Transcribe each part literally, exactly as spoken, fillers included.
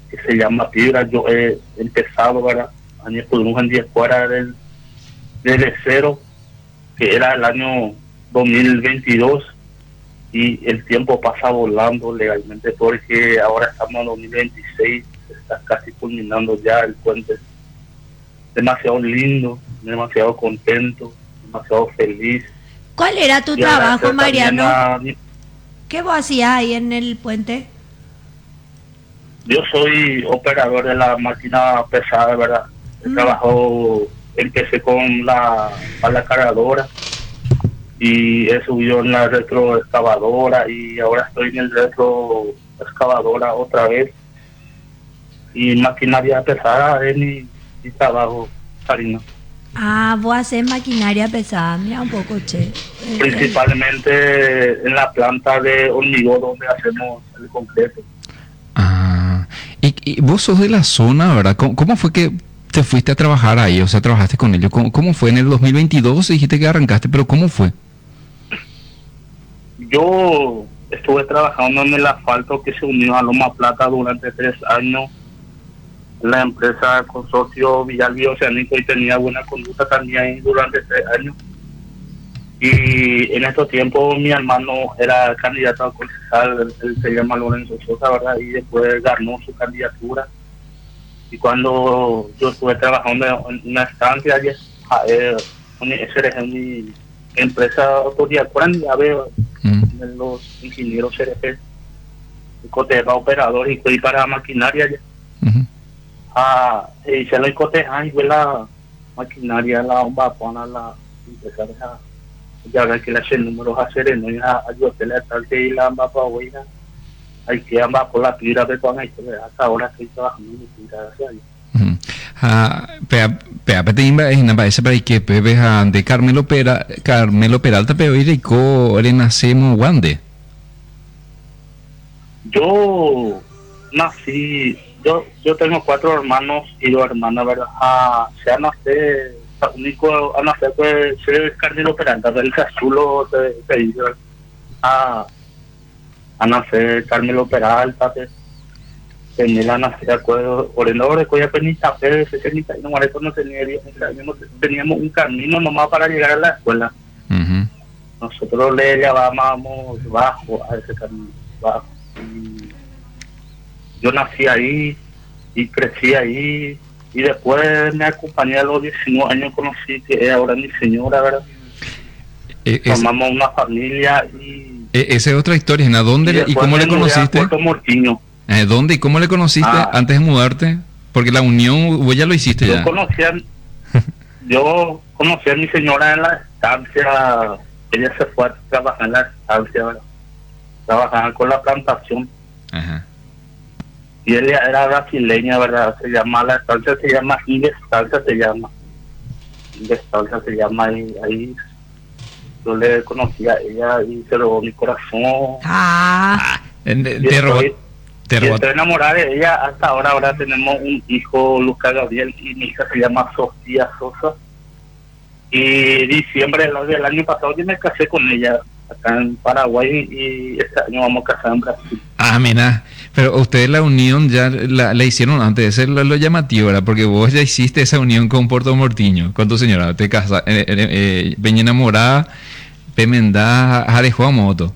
que se llama Fibra. Yo he empezado, ¿verdad? Año por un día fuera del, del cero, que era el año dos mil veintidós, y el tiempo pasa volando legalmente porque ahora estamos en dos mil veintiséis, está casi culminando ya el puente. Demasiado lindo, demasiado contento, demasiado feliz. ¿Cuál era tu Y trabajo, agradecer también Mariano? a- ¿Qué vos hacías ahí en el puente? Yo soy operador de la máquina pesada, ¿verdad? He Mm. trabajado, empecé con la pala cargadora y he subido en la retroexcavadora y ahora estoy en el retroexcavadora otra vez. Y maquinaria pesada es mi, mi trabajo, Karina. Ah, vos haces maquinaria pesada, mira un poco, che. Eh, eh, Principalmente en la planta de hormigón donde hacemos el concreto. Ah, y, y vos sos de la zona, ¿verdad? ¿Cómo, cómo fue que te fuiste a trabajar ahí? O sea, trabajaste con ellos. ¿Cómo, cómo fue en el dos mil veintidós? Dijiste que arrancaste, pero ¿cómo fue? Yo estuve trabajando en el asfalto que se unió a Loma Plata durante tres años. La empresa Consorcio Villal Bioceánico y tenía buena conducta también durante tres años. Y en estos tiempos mi hermano era candidato a concejal, él, él se llama Lorenzo Sosa, ¿verdad? Y después ganó su candidatura. Y cuando yo estuve trabajando en una estancia, allí, eh, esa es mi empresa autoridad, ya veo Mm. los ingenieros C R P, coteja operador y fui para maquinaria. Ujú. Ah, y se lo coteja y fue la maquinaria, la bomba, pona la empresa esa. Ya ven que le hacen números a Sereno y a Ayotela tal que y la amba para oír. Hay que amba por la tira de toda la historia. Hasta ahora estoy trabajando en mi tira hacia allá. Ujú. Ah, pea, pea, petimba, es una paisa para que pepe de Carmelo Pera, Carmelo Peralta, pero y co renacemos guande. Yo nací, yo yo tengo cuatro hermanos y dos hermanas, ¿verdad? Ah, se han nacido, único a nacer pues ser Carmelo Peralta, del Cazulo se, se dice, ¿verdad? Ah, a nacer Carmelo Peralta, pues, tenía la nacer de acuerdo, ordenador de Coya Penita, pero ese Penita, y no, no tenía, teníamos un camino nomás para llegar a la escuela. Ujú. Nosotros le llamábamos bajo a ese camino, bajo. Y yo nací ahí y crecí ahí y después me acompañé a los diecinueve años, conocí que es ahora mi señora, ¿verdad? E- es- Formamos una familia y, e- esa es otra historia, ¿no? ¿Dónde y le- y después cómo me le mudé a conociste? Puerto Mortiño. Eh, ¿Dónde y cómo le conociste Ah. antes de mudarte? Porque la unión, vos ya lo hiciste Yo ya. conocí a, yo conocí a mi señora en la estancia, ella se fue a trabajar en la estancia, ¿verdad? Trabajaban con la plantación. Ajá. Y ella era brasileña, ¿verdad? Se llama, la estancia se llama Estancia, se llama. Estancia se llama ahí, ahí. Yo le conocí a ella y se robó mi corazón. Ah, Eh, Y Te robó, estoy, te y robó. estoy enamorada de ella hasta ahora. Ahora tenemos un hijo, Lucas Gabriel, y mi hija se llama Sofía Sosa. Y diciembre del del año pasado yo me casé con ella acá en Paraguay y este año vamos a casar en Brasil. Ah, mira, pero ustedes la unión ya la, la hicieron antes, eso es lo, lo llamativo, ¿verdad? Porque vos ya hiciste esa unión con Puerto Mortiño, con tu señora, te casas, eh, eh, eh, Peña enamorada, Pemendá, Jarejó a moto.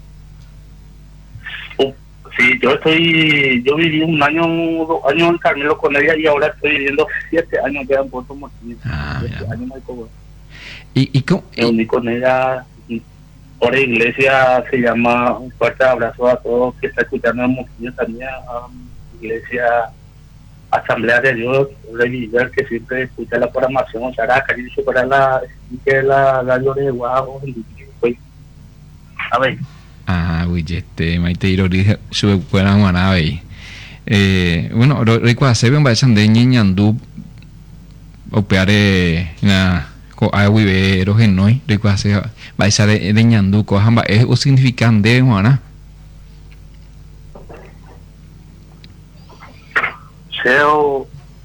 Uh, sí, yo estoy, yo viví un año, dos años en Carmelo con ella y ahora estoy viviendo siete años ya en Puerto Mortiño. Ah, siete mira. años, Michael. ¿Y, y, cómo- Me uní con ella. Por iglesia se llama un fuerte abrazo a todos que está escuchando en Mortiño también, a iglesia Asamblea de Dios, de Villar, que siempre escucha la programación, Characa, y dice para la, que la radio de Guapo, pues, a ver. Ah, uy, este, Maite Irori, sube buena manave. Eh, bueno, rico hacer un bailan de ñiñandú, opeare, na, co aguivero, genoi, rico hacer, bailar de ñandú, cojan, es o significan de Juana. Seo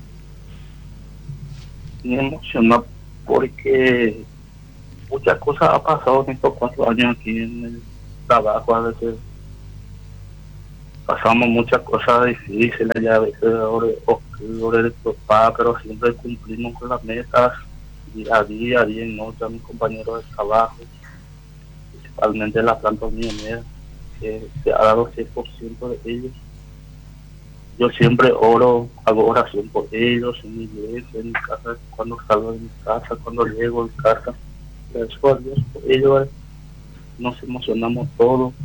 me emociona porque muchas cosas han pasado en estos cuatro años aquí en el trabajo. A veces pasamos muchas cosas difíciles, ya a veces dolores de papá, pero siempre cumplimos con las metas día a día, día y noche a mis compañeros de trabajo, principalmente la planta unida, que se ha dado cien por ciento de ellos. Yo siempre oro, hago oración por ellos, en mi iglesia, en mi casa, cuando salgo de mi casa, cuando llego de casa. Gracias a Dios por ellos, nos emocionamos todos,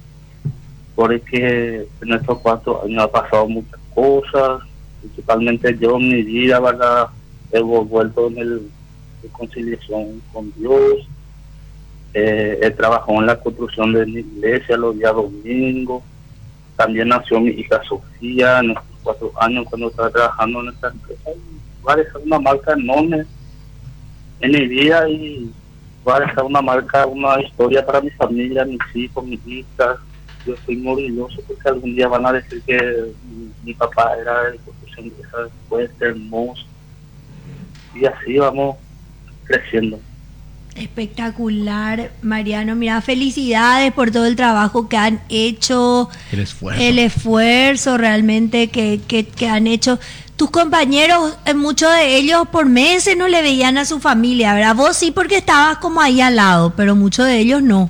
porque en estos cuatro años ha pasado muchas cosas, principalmente yo en mi vida, ¿verdad? He vuelto en el de conciliación con Dios, eh, he trabajado en la construcción de mi iglesia los días domingos. También nació mi hija Sofía en estos cuatro años cuando estaba trabajando en esta empresa. Va a dejar una marca enorme en mi vida y va a dejar una marca, una historia para mi familia, mis hijos, mis hijas. Yo estoy muy orgulloso porque algún día van a decir que mi, mi papá era de construcción de esa después, hermoso. Y así vamos creciendo. Espectacular, Mariano. Mira, felicidades por todo el trabajo que han hecho, el esfuerzo, el esfuerzo realmente que, que, que han hecho. Tus compañeros, eh, muchos de ellos por meses no le veían a su familia, ¿verdad? Vos sí porque estabas como ahí al lado, pero muchos de ellos no.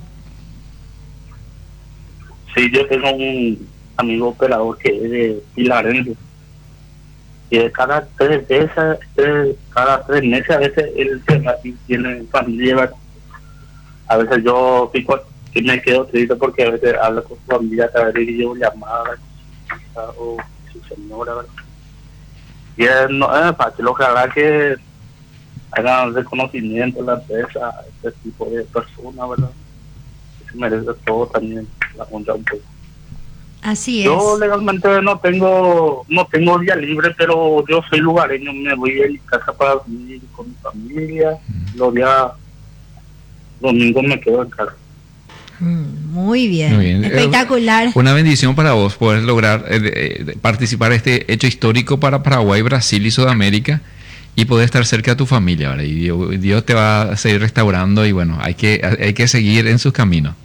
Sí, yo tengo un amigo operador que es de Pilarense. Que cada tres veces, tres, cada tres meses a veces él tiene familia, ¿verdad? A veces yo fico y me quedo triste porque a veces habla con su familia a través de videollamadas o su señora, ¿verdad? Y es, no es fácil, ojalá que hagan reconocimiento en la empresa a este tipo de personas, ¿verdad? Que se merece todo también, la honra un poco. Así es. Yo legalmente no tengo no tengo día libre, pero yo soy lugareño, me voy a mi casa para vivir con mi familia. Los días domingos me quedo en casa. Mm, muy bien, Muy bien. Espectacular. Una bendición para vos poder lograr eh, eh, participar en este hecho histórico para Paraguay, Brasil y Sudamérica y poder estar cerca de tu familia, ¿verdad? Y Dios, Dios te va a seguir restaurando y bueno, hay que hay que seguir en sus caminos.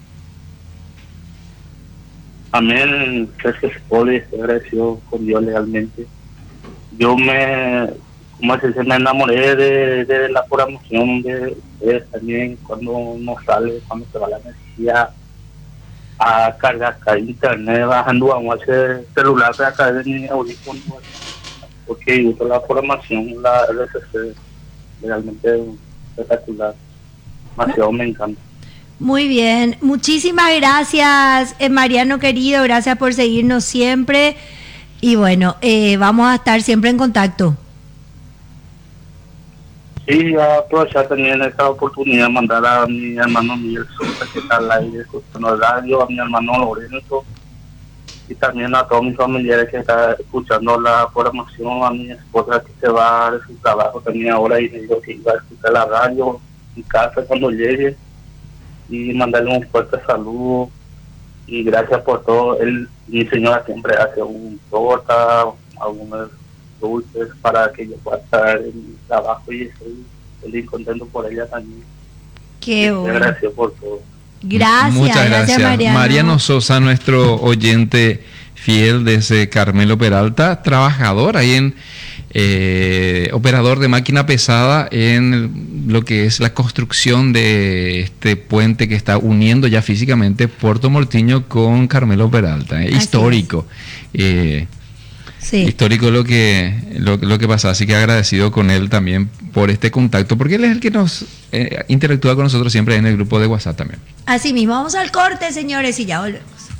Amén, es que se puede, estoy agradecido con Dios legalmente. Yo me, como se dice, me enamoré de, de la programación de ustedes también, cuando uno sale, cuando se va la energía a cargar acá internet, bajando a ese celular para caer en mi audífono, porque uso la programación, la R C C, realmente espectacular, demasiado me encanta. Muy bien, muchísimas gracias, eh, Mariano querido, gracias por seguirnos siempre y bueno, eh, vamos a estar siempre en contacto. Sí, a aprovechar también esta oportunidad de mandar a mi hermano Miguel Sosa, que está al aire escuchando el radio, a mi hermano Lorenzo y también a todos mis familiares que están escuchando la programación, a mi esposa que se va de su trabajo también ahora y me dijo que iba a escuchar la radio en casa cuando llegue. Y mandarle un fuerte saludo y gracias por todo. Él, mi señora siempre hace un torta, algunos dulces para que yo pueda estar en mi trabajo y estoy feliz y contento por ella también. Qué bueno. Gracias por todo. Gracias, muchas gracias. gracias Mariano. Mariano Sosa, nuestro oyente fiel desde Carmelo Peralta, trabajador ahí en eh, operador de máquina pesada en lo que es la construcción de este puente que está uniendo ya físicamente Puerto Mortiño con Carmelo Peralta, eh, histórico. Eh, sí. Histórico lo que lo, lo que pasa, así que agradecido con él también por este contacto, porque él es el que nos eh, interactúa con nosotros siempre en el grupo de WhatsApp también. Así mismo, vamos al corte, señores, y ya volvemos.